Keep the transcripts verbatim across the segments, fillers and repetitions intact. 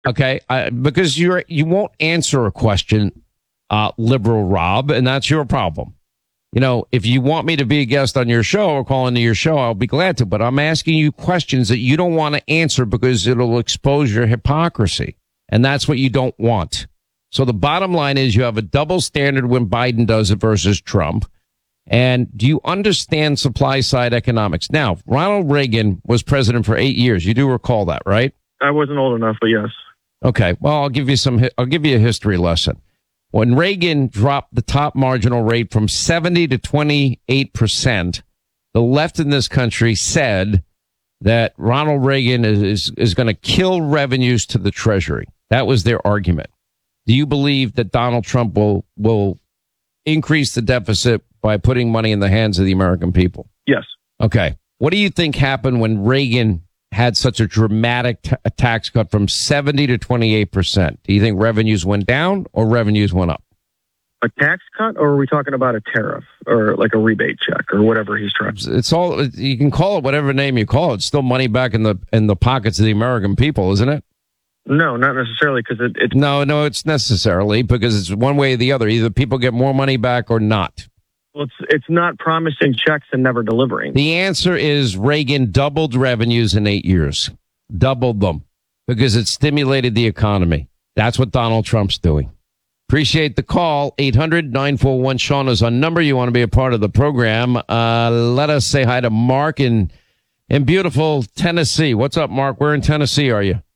Okay, I, because you're you won't answer a question, uh, liberal Rob, and that's your problem. You know, if you want me to be a guest on your show or call into your show, I'll be glad to. But I'm asking you questions that you don't want to answer because it'll expose your hypocrisy. And that's what you don't want. So the bottom line is you have a double standard when Biden does it versus Trump. And do you understand supply side economics? Now, Ronald Reagan was president for eight years. You do recall that, right? I wasn't old enough, but yes. Okay. Well, I'll give you some, I'll give you a history lesson. When Reagan dropped the top marginal rate from seventy to twenty-eight percent, the left in this country said that Ronald Reagan is, is, is going to kill revenues to the Treasury. That was their argument. Do you believe that Donald Trump will, will increase the deficit by putting money in the hands of the American people? Yes. Okay. What do you think happened when Reagan had such a dramatic t- tax cut from seventy to twenty-eight percent? Do you think revenues went down or revenues went up? A tax cut, or are we talking about a tariff or like a rebate check or whatever he's trying? It's all, you can call it whatever name you call it. It's still money back in the in the pockets of the American people, isn't it? No, not necessarily, because it, it. No, no, it's necessarily because it's one way or the other. Either people get more money back or not. Well, it's it's not promising checks and never delivering. The answer is Reagan doubled revenues in eight years, doubled them because it stimulated the economy. That's what Donald Trump's doing. Appreciate the call. eight hundred nine four one Sean is our number. You want to be a part of the program. Uh, let us say hi to Mark in, in beautiful Tennessee. What's up, Mark? Where in Tennessee are you?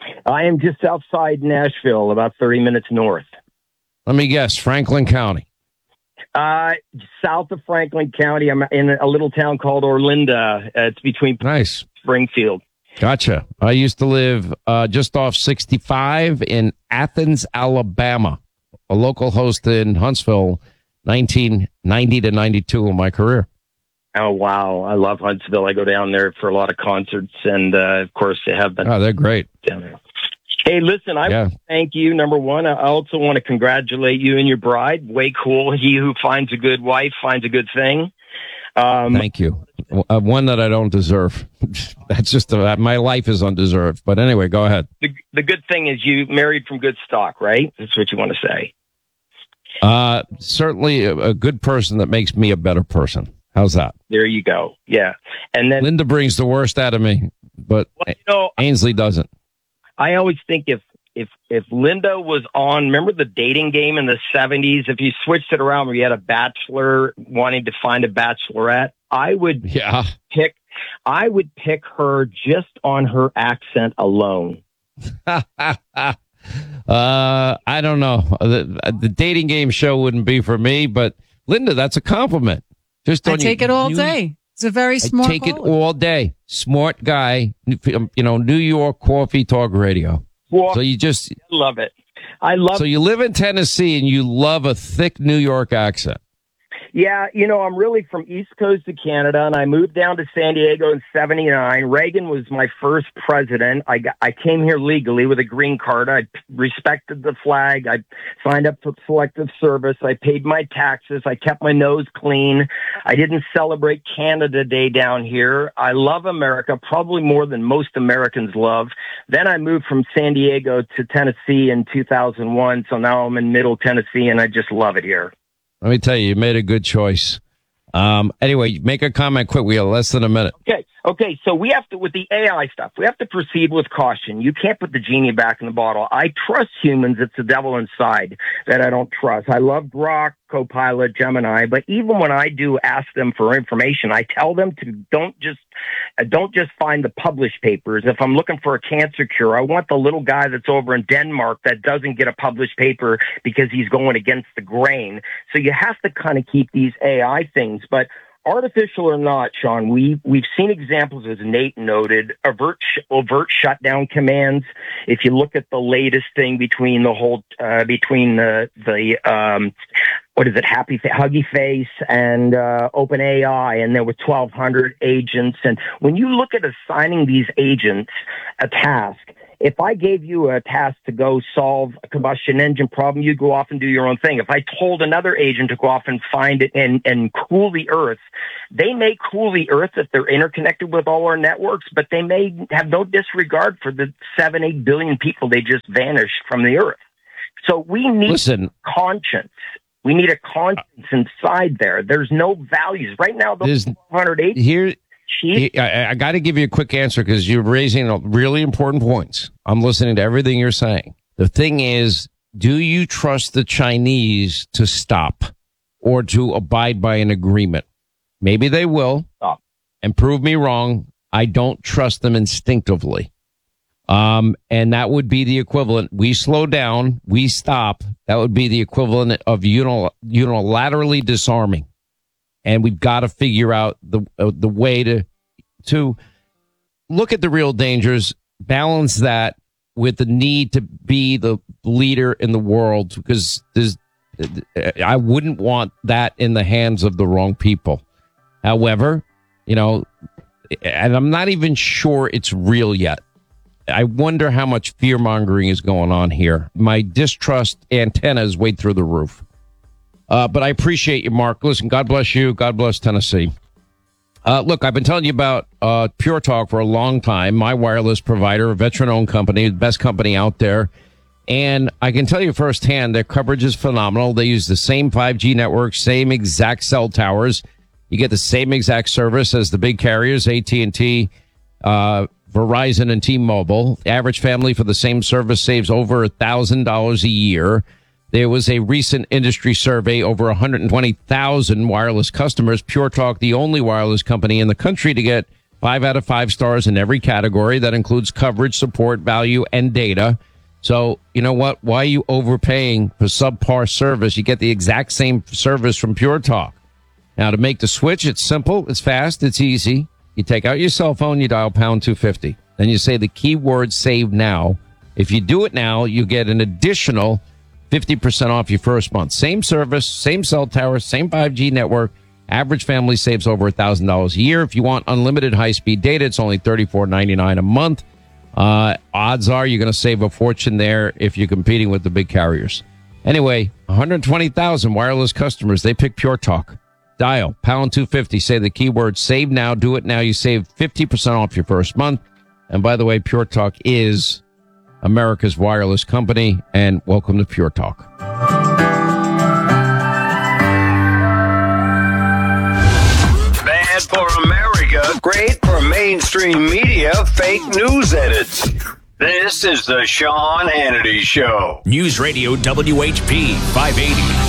I am just outside Nashville, about thirty minutes north. Let me guess, Franklin County. Uh, south of Franklin County. I'm in a little town called Orlinda. Uh, it's between nice Springfield. Gotcha. I used to live uh, just off sixty-five in Athens, Alabama. A local host in Huntsville, nineteen ninety to ninety-two in my career. Oh, wow. I love Huntsville. I go down there for a lot of concerts. And, uh, of course, they have been. Oh, they're great. Down there. Hey, listen, I yeah. thank you, number one. I also want to congratulate you and your bride. Way cool. He who finds a good wife finds a good thing. Um, thank you. Uh, one that I don't deserve. That's just uh, my life is undeserved. But anyway, go ahead. The, the good thing is you married from good stock, right? That's what you want to say. Uh, certainly a, a good person that makes me a better person. How's that? There you go. Yeah. And then Linda brings the worst out of me, but well, you know, Ainsley doesn't. I always think if, if, if Linda was on, remember the dating game in the seventies? If you switched it around where you had a bachelor wanting to find a bachelorette, I would yeah. pick, I would pick her just on her accent alone. uh, I don't know. The, the dating game show wouldn't be for me, but Linda, that's a compliment. Just I take you, it all you, day. It's a very smart. I take it all day. Smart guy, you know, New York Coffee Talk Radio. Well, so you just I love it. I love. So you live in Tennessee and you love a thick New York accent. Yeah, you know, I'm really from East Coast of Canada, and I moved down to San Diego in seventy-nine. Reagan was my first president. I got, I came here legally with a green card. I respected the flag. I signed up for selective service. I paid my taxes. I kept my nose clean. I didn't celebrate Canada Day down here. I love America, probably more than most Americans love. Then I moved from San Diego to Tennessee in two thousand one, so now I'm in Middle Tennessee, and I just love it here. Let me tell you, you made a good choice. Um, anyway, make a comment quick. We have less than a minute. Okay. Okay. So we have to, with the A I stuff, we have to proceed with caution. You can't put the genie back in the bottle. I trust humans. It's the devil inside that I don't trust. I love Grok, Copilot, Gemini, but even when I do ask them for information, I tell them to don't just, uh, don't just find the published papers. If I'm looking for a cancer cure, I want the little guy that's over in Denmark that doesn't get a published paper because he's going against the grain. So you have to kind of keep these A I things, but artificial or not, Sean, we, we've seen examples, as Nate noted, overt, sh- overt shutdown commands. If you look at the latest thing between the whole, uh, between the, the, um, what is it, Happy Huggy Face and, uh, OpenAI, and there were twelve hundred agents. And when you look at assigning these agents a task, If I gave you a task to go solve a combustion engine problem, you go off and do your own thing. If I told another agent to go off and find it and, and cool the earth, they may cool the earth if they're interconnected with all our networks, but they may have no disregard for the seven, eight billion people they just vanished from the earth. So we need Listen. conscience. We need a conscience inside there. There's no values. Right now, those one hundred eight Here, I, I got to give you a quick answer because you're raising really important points. I'm listening to everything you're saying. The thing is, do you trust the Chinese to stop or to abide by an agreement? Maybe they will. Stop. And prove me wrong. I don't trust them instinctively. Um, and that would be the equivalent. We slow down, we stop. That would be the equivalent of unil- unilaterally disarming. And we've got to figure out the uh, the way to to look at the real dangers, balance that with the need to be the leader in the world, because there's, I wouldn't want that in the hands of the wrong people. However, you know, and I'm not even sure it's real yet. I wonder how much fear mongering is going on here. My distrust antenna is way through the roof. Uh, but I appreciate you, Mark. Listen, God bless you. God bless Tennessee. Uh, look, I've been telling you about uh, Pure Talk for a long time. My wireless provider, a veteran-owned company, the best company out there. And I can tell you firsthand, their coverage is phenomenal. They use the same five G network, same exact cell towers. You get the same exact service as the big carriers, A T and T, uh, Verizon, and T-Mobile. The average family for the same service saves over one thousand dollars a year. There was a recent industry survey, over one hundred twenty thousand wireless customers. Pure Talk, the only wireless company in the country to get five out of five stars in every category. That includes coverage, support, value, and data. So, you know what? Why are you overpaying for subpar service? You get the exact same service from Pure Talk. Now, to make the switch, it's simple, it's fast, it's easy. You take out your cell phone, you dial pound two fifty. Then you say the keyword save now. If you do it now, you get an additional fifty percent off your first month. Same service, same cell tower, same five G network. Average family saves over one thousand dollars a year. If you want unlimited high-speed data, it's only thirty-four ninety-nine a month. Uh, odds are you're going to save a fortune there if you're competing with the big carriers. Anyway, one hundred twenty thousand wireless customers, they pick Pure Talk. Dial pound two fifty, say the keyword save now, do it now. You save fifty percent off your first month. And by the way, Pure Talk is America's wireless company, and welcome to Pure Talk. Bad for America, great for mainstream media, fake news edits. This is the Sean Hannity Show. News Radio W H P five eighty.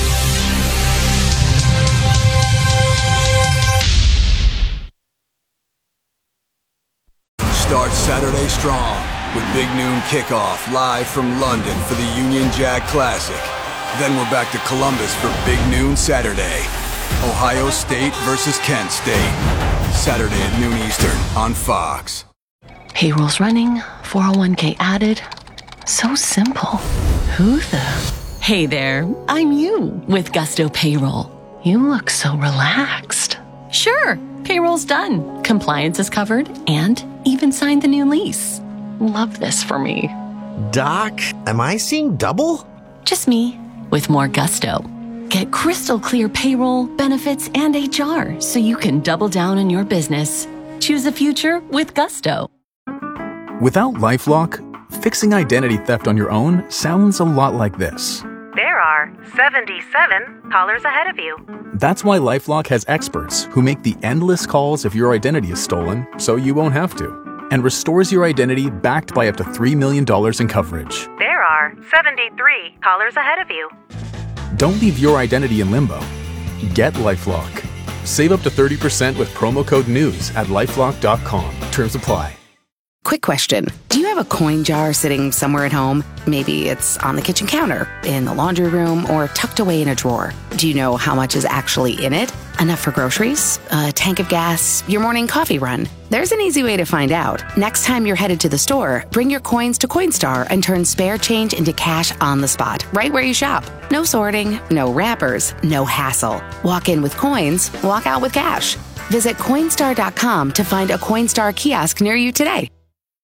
Start Saturday strong with Big Noon Kickoff live from London for the Union Jack Classic. Then we're back to Columbus for Big Noon Saturday. Ohio State versus Kent State. Saturday at noon Eastern on Fox. Payroll's running, four oh one k added. So simple. Who the? Hey there, I'm you with Gusto Payroll. You look so relaxed. Sure, payroll's done. Compliance is covered and even signed the new lease. Love this for me. Doc, am I seeing double? Just me with more gusto. Get crystal clear payroll, benefits, and H R so you can double down on your business. Choose a future with Gusto. Without LifeLock, fixing identity theft on your own sounds a lot like this. There are seventy-seven callers ahead of you. That's why LifeLock has experts who make the endless calls if your identity is stolen, so you won't have to, and restores your identity backed by up to three million dollars in coverage. There are seventy-three callers ahead of you. Don't leave your identity in limbo. Get LifeLock. Save up to thirty percent with promo code NEWS at lifelock dot com. Terms apply. Quick question. Do you have a coin jar sitting somewhere at home? Maybe it's on the kitchen counter, in the laundry room, or tucked away in a drawer. Do you know how much is actually in it? Enough for groceries? A tank of gas? Your morning coffee run? There's an easy way to find out. Next time you're headed to the store, bring your coins to Coinstar and turn spare change into cash on the spot, right where you shop. No sorting, no wrappers, no hassle. Walk in with coins, walk out with cash. Visit Coinstar dot com to find a Coinstar kiosk near you today.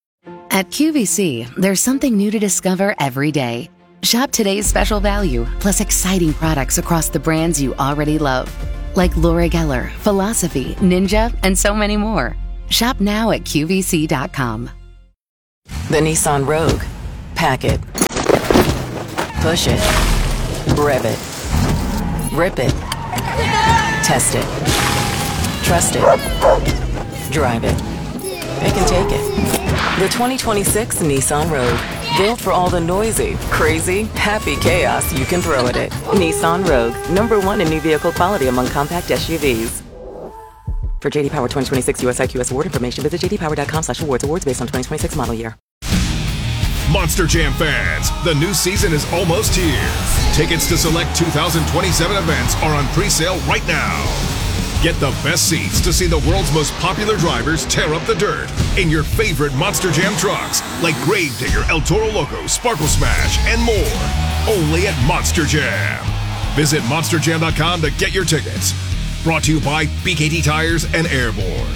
At Q V C, there's something new to discover every day. Shop today's special value, plus exciting products across the brands you already love. Like Laura Geller, Philosophy, Ninja, and so many more. Shop now at Q V C dot com. The Nissan Rogue. Pack it. Push it. Rev it. Rip it. Test it. Trust it. Drive it. It can take it. The twenty twenty-six Nissan Rogue. Built for all the noisy, crazy, happy chaos you can throw at it. Nissan Rogue. Number one in new vehicle quality among compact S U Vs. For J D Power twenty twenty-six U S I Q S award information, visit j d power dot com slash awards. Awards based on twenty twenty-six model year. Monster Jam fans, the new season is almost here. Tickets to select two thousand twenty-seven events are on pre-sale right now. Get the best seats to see the world's most popular drivers tear up the dirt in your favorite Monster Jam trucks like Gravedigger, El Toro Loco, Sparkle Smash, and more. Only at Monster Jam. Visit monster jam dot com to get your tickets. Brought to you by B K T Tires and Airborne.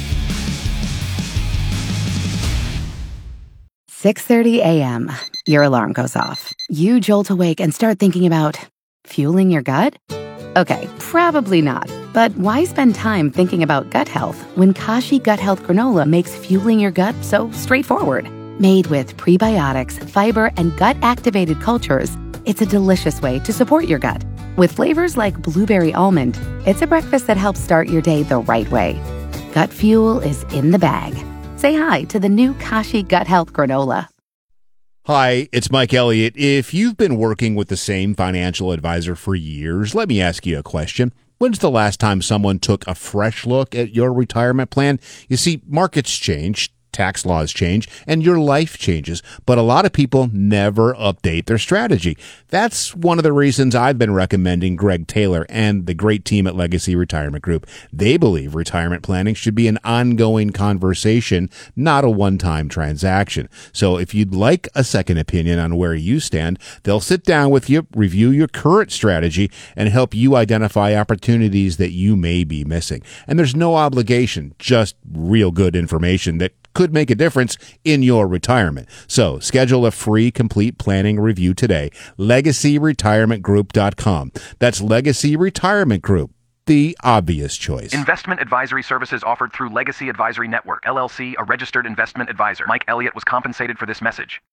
six thirty a.m. Your alarm goes off. You jolt awake and start thinking about fueling your gut? Okay, probably not. But why spend time thinking about gut health when Kashi Gut Health Granola makes fueling your gut so straightforward? Made with prebiotics, fiber, and gut-activated cultures, it's a delicious way to support your gut. With flavors like blueberry almond, it's a breakfast that helps start your day the right way. Gut fuel is in the bag. Say hi to the new Kashi Gut Health Granola. Hi, it's Mike Elliott. If you've been working with the same financial advisor for years, let me ask you a question. When's the last time someone took a fresh look at your retirement plan? You see, markets change, tax laws change, and your life changes, but a lot of people never update their strategy. That's one of the reasons I've been recommending Greg Taylor and the great team at Legacy Retirement Group. They believe retirement planning should be an ongoing conversation, not a one-time transaction. So if you'd like a second opinion on where you stand, they'll sit down with you, review your current strategy, and help you identify opportunities that you may be missing. And there's no obligation, just real good information that could make a difference in your retirement. So schedule a free complete planning review today. legacy retirement group dot com. That's Legacy Retirement Group, the obvious choice. Investment advisory services offered through Legacy Advisory Network, L L C, a registered investment advisor. Mike Elliott was compensated for this message.